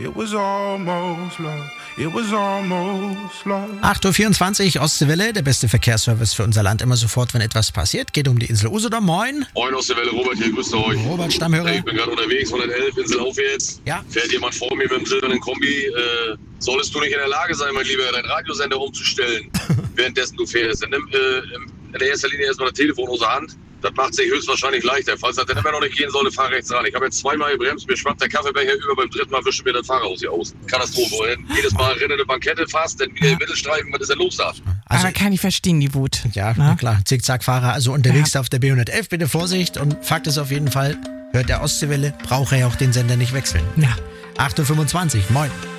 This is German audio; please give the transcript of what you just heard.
It was almost love. It was almost love. 8.24 Uhr, Ostseewelle, der beste Verkehrsservice für unser Land. Immer sofort, wenn etwas passiert. Geht um die Insel Usedom. Moin. Moin Ostseewelle, Robert hier, grüßt euch. Robert, Stammhörer. Ich bin gerade unterwegs, 111, Insel aufwärts. Ja. Fährt jemand vor mir mit dem silbernen Kombi. Solltest du nicht in der Lage sein, mein Lieber, deinen Radiosender umzustellen, währenddessen du fährst. Dann nimm in der ersten Linie erstmal das Telefon aus der Hand. Das macht sich höchstwahrscheinlich leichter. Falls das dann immer noch nicht gehen soll, fahr rechts ran. Ich habe jetzt zweimal gebremst, mir schwappt der Kaffeebecher über, beim dritten Mal wische mir das Fahrerhaus hier aus. Katastrophe. Jedes Mal rennende Bankette fast, dann wieder im Mittelstreifen, was ist denn los da? Also, aber kann ich verstehen, die Wut. Ja, na klar. Zickzack-Fahrer, also unterwegs auf der B111. Bitte Vorsicht. Und Fakt ist auf jeden Fall, hört der Ostseewelle, braucht er ja auch den Sender nicht wechseln. Ja. 8.25 Uhr, moin.